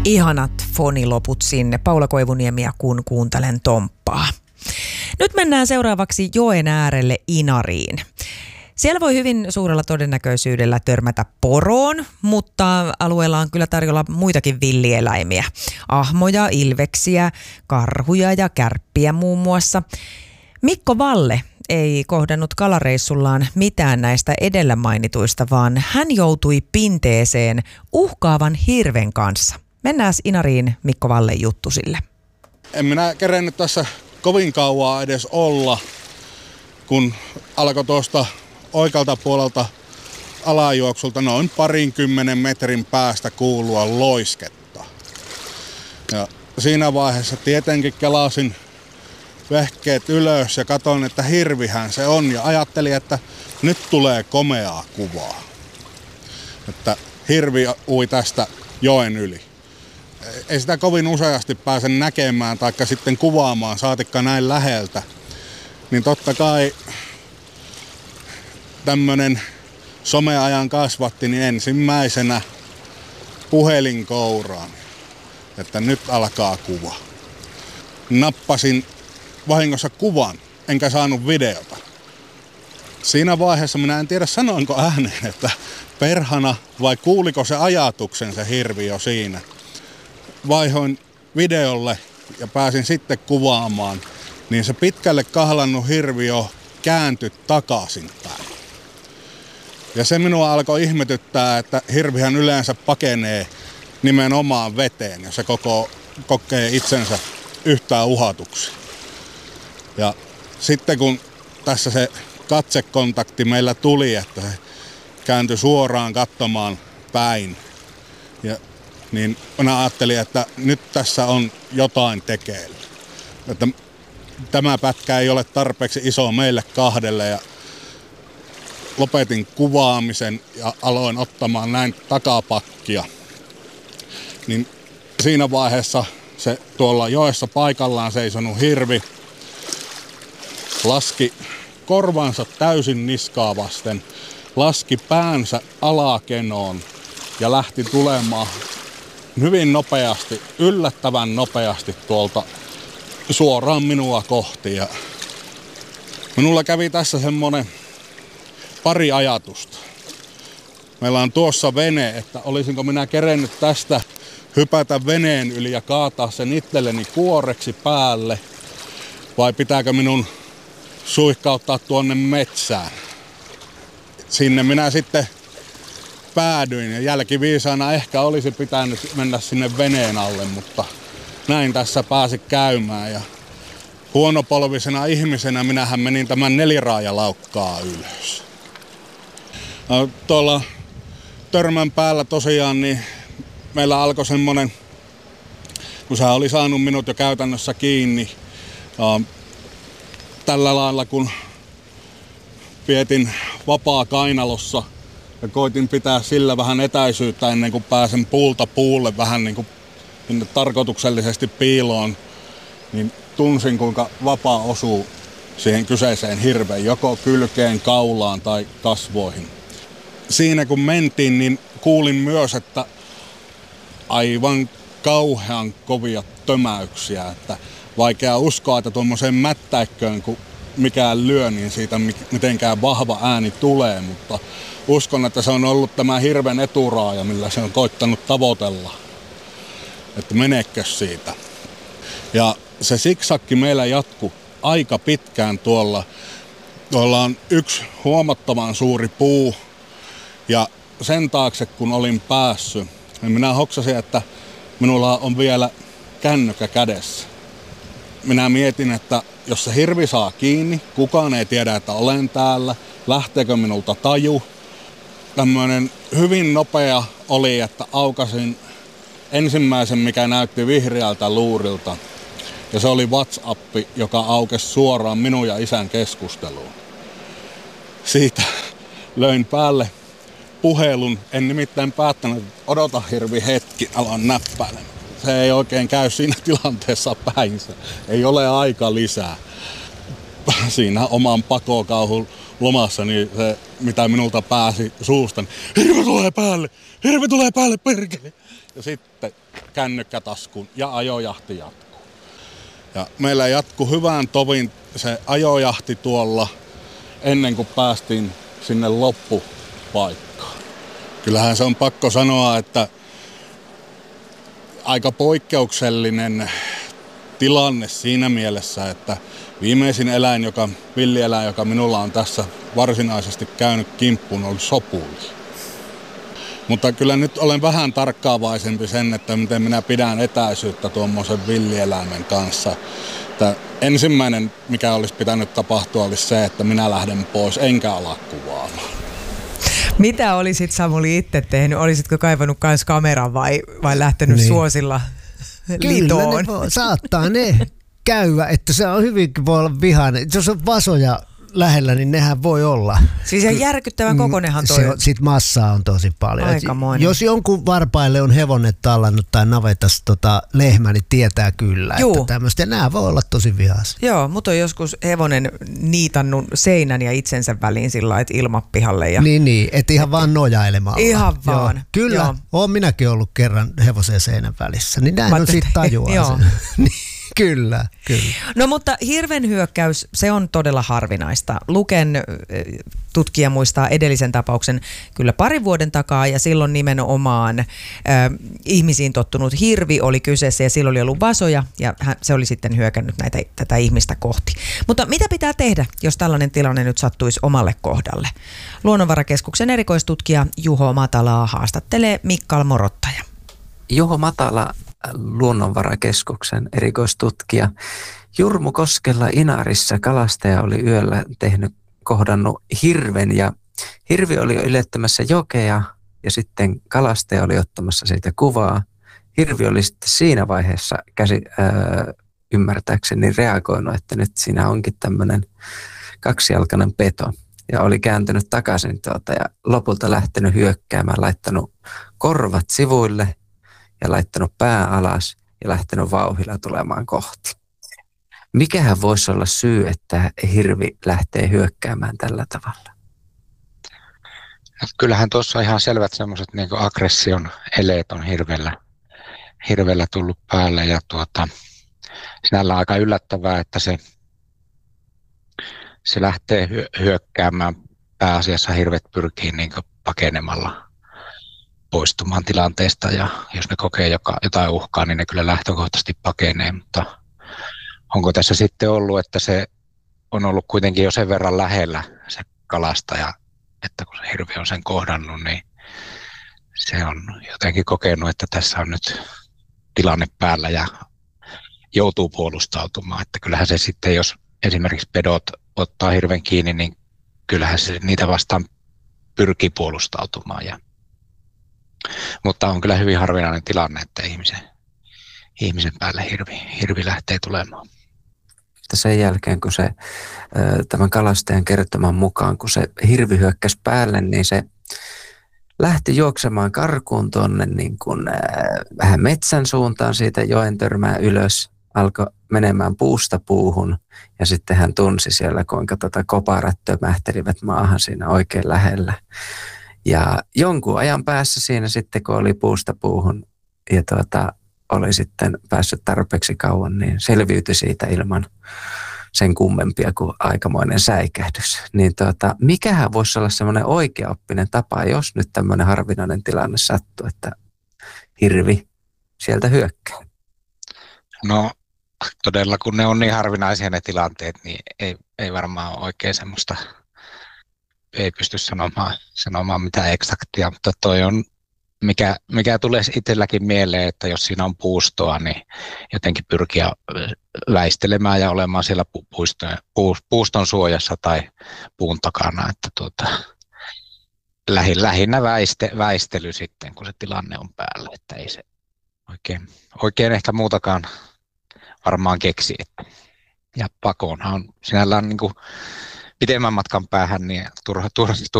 Ihanat foniloput sinne. Paula Koivuniemi ja kun kuuntelen Tomppaa. Nyt mennään seuraavaksi joen äärelle Inariin. Siellä voi hyvin suurella todennäköisyydellä törmätä poroon, mutta alueella on kyllä tarjolla muitakin villieläimiä. Ahmoja, ilveksiä, karhuja ja kärppiä muun muassa. Mikko Valle ei kohdannut kalareissullaan mitään näistä edellä mainituista, vaan hän joutui pinteeseen uhkaavan hirven kanssa. Mennään Inariin Mikko Vallen juttusille. En minä kerennyt tässä kovin kauaa edes olla, kun alkoi tuosta oikealta puolelta alajuoksulta noin 20 metrin päästä kuulua loisketta. Ja siinä vaiheessa tietenkin kelasin vehkeet ylös ja katsoin, että hirvihän se on, ja ajattelin, että nyt tulee komeaa kuvaa. Että hirvi ui tästä joen yli. Ei sitä kovin useasti pääse näkemään taikka sitten kuvaamaan, saatikka näin läheltä. Niin totta kai tämmönen someajan kasvatti, niin ensimmäisenä puhelin kouraan, että nyt alkaa kuva. Nappasin vahingossa kuvan, enkä saanut videota. Siinä vaiheessa minä en tiedä sanoinko ääneen, että perhana vai kuuliko se ajatuksen se hirvi jo siinä. Vaihoin videolle ja pääsin sitten kuvaamaan, niin se pitkälle kahlannut hirvi jo kääntyi takaisinpäin. Ja se minua alkoi ihmetyttää, että hirvihän yleensä pakenee nimenomaan veteen, jos se kokee itsensä yhtään uhatuksi. Ja sitten kun tässä se katsekontakti meillä tuli, että se kääntyi suoraan katsomaan päin, niin minä ajattelin, että nyt tässä on jotain tekeillä. Että tämä pätkä ei ole tarpeeksi iso meille kahdelle, ja lopetin kuvaamisen ja aloin ottamaan näin takapakkia. Niin siinä vaiheessa se tuolla joessa paikallaan seisonut hirvi laski korvansa täysin niskaa vasten, laski päänsä alakenoon ja lähti tulemaan hyvin nopeasti, yllättävän nopeasti tuolta suoraan minua kohti. Ja minulla kävi tässä semmoinen pari ajatusta. Meillä on tuossa vene, että olisinko minä kerennyt tästä hypätä veneen yli ja kaataa sen itselleni kuoreksi päälle, vai pitääkö minun suihkauttaa tuonne metsään. Sinne minä sitten päädyin, ja jälkiviisaana ehkä olisi pitänyt mennä sinne veneen alle, mutta näin tässä pääsi käymään. Ja huonopolvisena ihmisenä minähän menin tämän neliraajalaukkaa ylös. Tuolla törmän päällä tosiaan niin meillä alkoi semmonen, kun se oli saanut minut jo käytännössä kiinni, tällä lailla kun vietin vapaa kainalossa ja koitin pitää sillä vähän etäisyyttä ennen kuin pääsen puulta puulle vähän niin kuin tarkoituksellisesti piiloon, niin tunsin kuinka vapaa osuu siihen kyseiseen hirveen, joko kylkeen, kaulaan tai kasvoihin. Siinä kun mentiin, niin kuulin myös, että aivan kauhean kovia tömäyksiä, että vaikea uskoa, että tuommoiseen mättäikköön kun mikään lyö, niin siitä mitenkään vahva ääni tulee, mutta uskon, että se on ollut tämä hirven eturaaja, millä se on koittanut tavoitella, että menekö siitä. Ja se siksakki meillä jatkui aika pitkään tuolla. Tuolla on yksi huomattavan suuri puu, ja sen taakse kun olin päässyt, niin minä hoksasin, että minulla on vielä kännykkä kädessä. Minä mietin, että jos se hirvi saa kiinni, kukaan ei tiedä, että olen täällä, lähteekö minulta taju. Tämmöinen hyvin nopea oli, että aukasin ensimmäisen, mikä näytti vihreältä luurilta. Ja se oli WhatsApp, joka aukesi suoraan minun ja isän keskusteluun. Siitä löin päälle puhelun. En nimittäin päättänyt, että odota hirvi hetki, aloin näppäilemään. Se ei oikein käy siinä tilanteessa päinsä. Ei ole aika lisää. Siinä oman pakokauhun lomassa, niin se, mitä minulta pääsi suusta, niin hirvi tulee päälle, perkele. ja sitten kännykkä taskuun ja ajojahti jatkuu. Ja meillä jatkui hyvään tovin se ajojahti tuolla ennen kuin päästiin sinne loppupaikkaan. Kyllähän se on pakko sanoa, että aika poikkeuksellinen tilanne siinä mielessä, että viimeisin villieläin, joka minulla on tässä varsinaisesti käynyt kimppuun, oli sopuli. Mutta kyllä nyt olen vähän tarkkaavaisempi sen, että miten minä pidän etäisyyttä tuommoisen villieläimen kanssa. Että ensimmäinen, mikä olisi pitänyt tapahtua, olisi se, että minä lähden pois enkä ala kuvaamaan. Mitä olisit, Samuli, itse tehnyt? Olisitko kaivannut myös kameran vai lähtenyt suosilla litoon? Kyllä saattaa ne käydä, että se on hyvinkin voi olla vihainen. Jos on vasoja lähellä, niin nehän voi olla. Siis ihan järkyttävän kokoinenhan toi on. Sit massaa on tosi paljon. Aikamoinen. Jos jonkun varpaille on hevonen tallannut tai navetas lehmä, niin tietää kyllä, että tämmöistä. Ja nämä voi olla tosi vihaisia. Joo, mutta on joskus hevonen niitannut seinän ja itsensä väliin sillä lailla, että ilmapihalle. Ja... Niin, että ihan vaan nojailemalla. Ihan vaan. Joo, kyllä, oon minäkin ollut kerran hevosen seinän välissä, niin näin on sitten tajuaa sen. Kyllä. No mutta hirvenhyökkäys, se on todella harvinaista. Luken tutkija muistaa edellisen tapauksen kyllä 2 vuoden takaa ja silloin nimenomaan ihmisiin tottunut hirvi oli kyseessä ja silloin oli ollut vasoja ja se oli sitten hyökännyt tätä ihmista kohti. Mutta mitä pitää tehdä, jos tällainen tilanne nyt sattuisi omalle kohdalle? Luonnonvarakeskuksen erikoistutkija Juho Matalaa haastattelee Mikkal Morottaja. Juho Matala, Luonnonvarakeskuksen erikoistutkija. Jurmukoskella Inarissa kalastaja oli yöllä kohdannut hirven ja hirvi oli ylettämässä jokea ja sitten kalastaja oli ottamassa siitä kuvaa. Hirvi oli sitten siinä vaiheessa ymmärtääkseni reagoinut, että nyt siinä onkin tämmöinen kaksijalkainen peto ja oli kääntynyt takaisin ja lopulta lähtenyt hyökkäämään, laittanut korvat sivuille ja laittanut pää alas ja lähtenyt vauhdilla tulemaan kohti. Mikähän voisi olla syy, että hirvi lähtee hyökkäämään tällä tavalla? Kyllähän tuossa on ihan selvät semmoiset niin kuin aggression eleet on hirvellä tullut päälle ja sinällä aika yllättävää, että se lähtee hyökkäämään. Pääasiassa hirvet pyrkii niin kuin pakenemalla poistumaan tilanteesta ja jos ne kokee jotain uhkaa, niin ne kyllä lähtökohtaisesti pakenee, mutta onko tässä sitten ollut, että se on ollut kuitenkin jo sen verran lähellä se kalastaja, että kun se hirvi on sen kohdannut, niin se on jotenkin kokenut, että tässä on nyt tilanne päällä ja joutuu puolustautumaan, että kyllähän se sitten, jos esimerkiksi pedot ottaa hirven kiinni, niin kyllähän se niitä vastaan pyrkii puolustautumaan mutta on kyllä hyvin harvinainen tilanne, että ihmisen päälle hirvi lähtee tulemaan. Sen jälkeen, kun se tämän kalastajan kertoman mukaan, kun se hirvi hyökkäsi päälle, niin se lähti juoksemaan karkuun tuonne niin kuin, vähän metsän suuntaan siitä joen törmää ylös, alkoi menemään puusta puuhun ja sitten hän tunsi siellä, kuinka koparat tömähtelivät maahan siinä oikein lähellä. Ja jonkun ajan päässä siinä sitten, kun oli puusta puuhun ja oli sitten päässyt tarpeeksi kauan, niin selviytyi siitä ilman sen kummempia kuin aikamoinen säikähdys. Niin mikähän voisi olla semmoinen oikeaoppinen tapa, jos nyt tämmöinen harvinainen tilanne sattuu, että hirvi sieltä hyökkää? No todella, kun ne on niin harvinaisia ne tilanteet, niin ei varmaan ole oikein semmoista, ei pysty sanomaan mitään eksaktia, mutta toi on, mikä tulee itselläkin mieleen, että jos siinä on puustoa, niin jotenkin pyrkiä väistelemään ja olemaan siellä puuston suojassa tai puun takana, että lähinnä väistely sitten, kun se tilanne on päällä, että ei se oikein ehkä muutakaan varmaan keksi. Ja pakoonhan on sinällään niin kuin pidemmän matkan päähän niin turha